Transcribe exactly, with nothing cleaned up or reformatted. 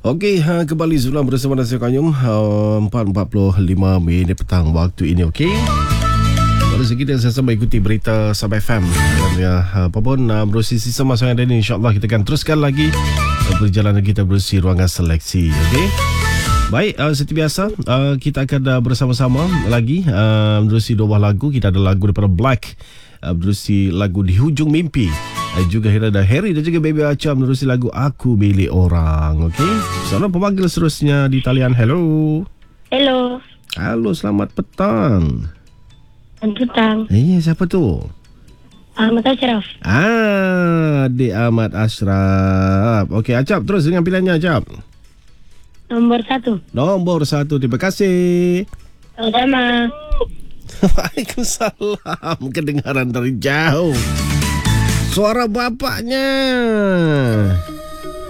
Okey, ha, kembali Zulan bersama Nasir Kanyum, uh, empat empat puluh lima minit petang waktu ini, okey. Baru sedikit saya sampai ikuti berita Sabah F M. Dan ya, apa pun uh, berusi sisa masa yang ada ini, insyaAllah kita akan teruskan lagi uh, perjalanan kita berusi ruangan seleksi, okey. Baik, uh, seperti biasa, uh, kita akan uh, bersama-sama lagi uh, berusi dua buah lagu. Kita ada lagu daripada Black, uh, berusi lagu Di Hujung Mimpi. Juga ada Harry dan juga Baby Acha menerusi lagu Aku Milik Orang. Okey. Seorang pemanggil seterusnya di talian. Hello. Hello. Halo, selamat petang. Selamat petang. Eh, siapa tu? Ahmad Ashraf. Ah, Adik Ahmad Ashraf. Okey, Acap terus dengan pilihannya, Acap. Nombor satu. Nombor satu. Terima kasih. Sama-sama. Waalaikumsalam. Kedengaran dari jauh. Suara bapaknya.